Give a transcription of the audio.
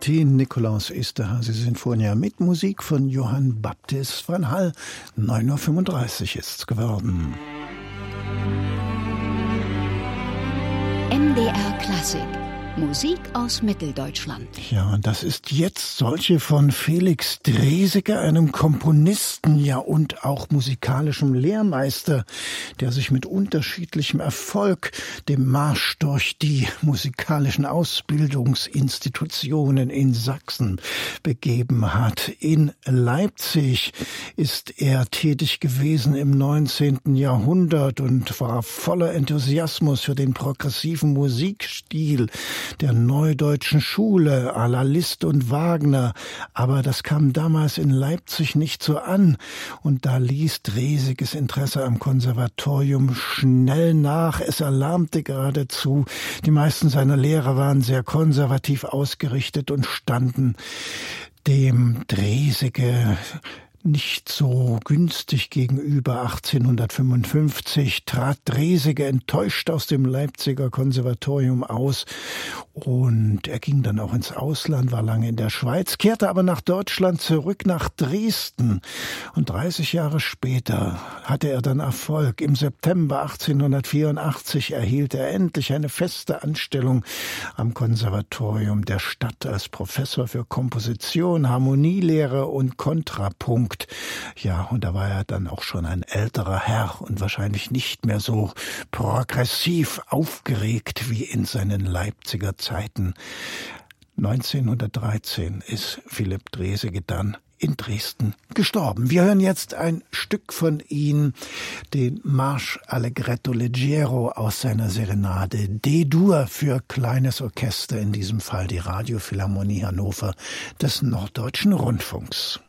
Martin Nikolaus Esterházy Sinfonia mit Musik von Johann Baptist van Hall. 9:35 Uhr ist's geworden. NDR Klassik. Musik aus Mitteldeutschland. Ja, und das ist jetzt solche von Felix Draeseke, einem Komponisten, ja und auch musikalischem Lehrmeister, der sich mit unterschiedlichem Erfolg dem Marsch durch die musikalischen Ausbildungsinstitutionen in Sachsen begeben hat. In Leipzig ist er tätig gewesen im 19. Jahrhundert und war voller Enthusiasmus für den progressiven Musikstil der neudeutschen Schule à la Liszt und Wagner. Aber das kam damals in Leipzig nicht so an. Und da ließ Draesekes Interesse am Konservatorium schnell nach. Es erlahmte geradezu. Die meisten seiner Lehrer waren sehr konservativ ausgerichtet und standen dem Draeseke nicht so günstig gegenüber. 1855 trat Draeseke enttäuscht aus dem Leipziger Konservatorium aus und er ging dann auch ins Ausland, war lange in der Schweiz, kehrte aber nach Deutschland zurück, nach Dresden, und 30 Jahre später hatte er dann Erfolg. Im September 1884 erhielt er endlich eine feste Anstellung am Konservatorium der Stadt als Professor für Komposition, Harmonielehre und Kontrapunkt. Ja, und da war er dann auch schon ein älterer Herr und wahrscheinlich nicht mehr so progressiv aufgeregt wie in seinen Leipziger Zeiten. 1913 ist Philipp Draeseke dann in Dresden gestorben. Wir hören jetzt ein Stück von ihm, den Marsch Allegretto Leggero aus seiner Serenade D-Dur für kleines Orchester, in diesem Fall die Radiophilharmonie Hannover des Norddeutschen Rundfunks.